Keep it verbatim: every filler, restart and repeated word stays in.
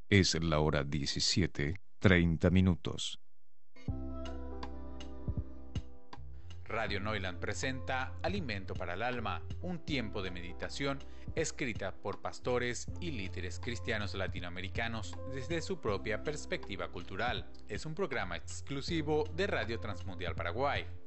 Es la hora diecisiete, treinta minutos. Radio Neuland presenta Alimento para el Alma, un tiempo de meditación escrita por pastores y líderes cristianos latinoamericanos desde su propia perspectiva cultural. Es un programa exclusivo de Radio Transmundial Paraguay.